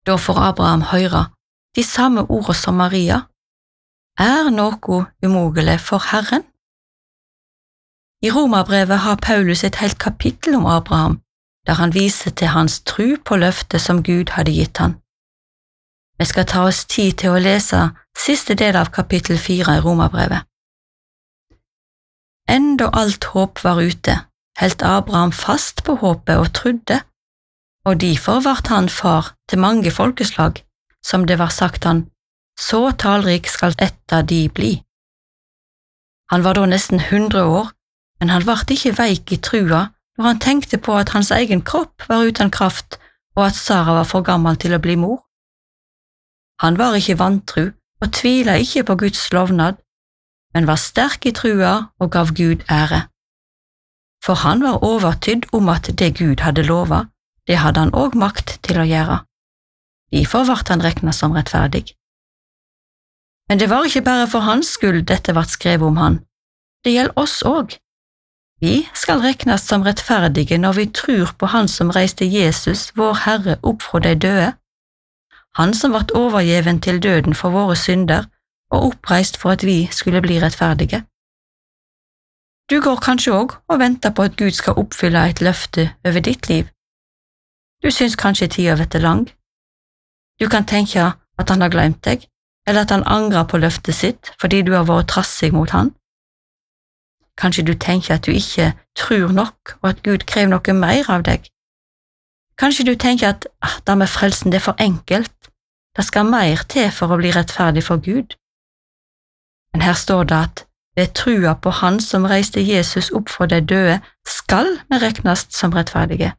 Da får Abraham høre de samme ordene som Maria. Noe umulig for Herren? I Romerbrevet har Paulus et helt kapittel om Abraham, der han viser til hans tro på løftet som Gud hadde gitt han. Vi skal ta oss tid til å lese siste del av kapittel 4 i Romerbrevet. Enda alt håp var ute, helt Abraham fast på håpet og trodde, og derfor vart han far til mange folkeslag, som det var sagt han, så talrik skal etter de bli. Han var da nesten 100 år, men han vart ikke veik i trua når han tenkte på at hans egen kropp var uten kraft og at Sara var for gammel til å bli mor. Han var ikke vantru og tvila ikke på Guds lovnad, men var sterk i trua og gav Gud ære. For han var overtydd om at det Gud hadde lova, det hadde han også makt til å gjøre. Derfor vart han regnet som rettferdig. Men det var ikke bare for hans skyld dette vart skrevet om han. Det gjelder oss også. Vi skal regnes som rettferdige når vi tror på han som reiste Jesus, vår Herre, opp fra de døde. Han som vart overgjeven til døden for våre synder og oppreist for at vi skulle bli rettferdige. Du går kanskje også og venter på at Gud skal oppfylle et løfte over ditt liv. Du syns kanskje tida vet lang. Du kan tenke at han har glemt deg, eller at han angrer på løftet sitt fordi du har vært trassig mot han. Kanskje du tenker at du ikke tror nok, og at Gud krever noe mer av deg. Kanskje du tenker at det med frelsen det er for enkelt, det skal mer til for å bli rettferdig for Gud. Men her står det at ved trua på han som reiste Jesus opp fra de døde, skal vi regnes som rettferdige.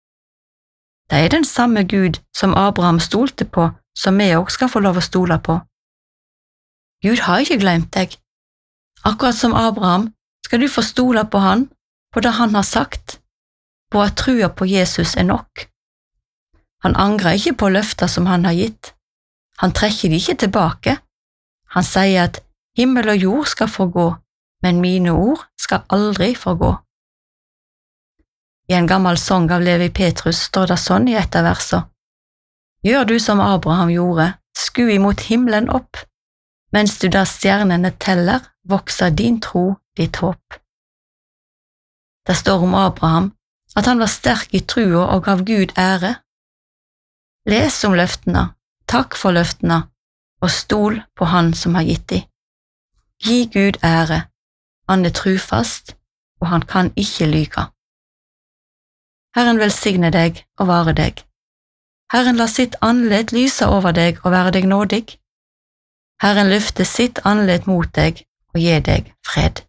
Det er den samme Gud som Abraham stolte på, som vi også skal få lov å stole på. Gud har ikke glemt deg. Akkurat som Abraham skal du få stole på han, på det han har sagt, på at trua på Jesus er nok. Han angrer ikke på løfter som han har gitt. Han trekker de ikke tilbake. Han sier at himmel og jord skal forgå, men mine ord skal aldri forgå. I en gammel sang av Levi Petrus står det sånn i et av versene. Gjør du som Abraham gjorde, skue imot himmelen opp. Mens du da stjernene teller, vokser din tro, ditt håp. Det står om Abraham at han var sterk i trua og gav Gud ære. Les om løftene, takk for løftene, og stol på han som har gitt de. Gi Gud ære, han er trufast, og han kan ikke lyge. Herren velsigne deg og vare deg. Herren la sitt andlet lyse over deg og være deg nådig. Herren løfte sitt andlet mot deg og gi deg fred.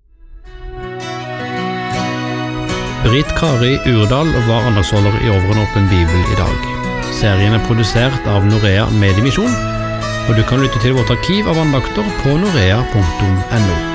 Britt Kari Urdal var andagsholder i Over en åpen bibel i dag. Serien er produsert av Norea Mediemisjon, og du kan lytte til vårt arkiv av andakter på norea.no.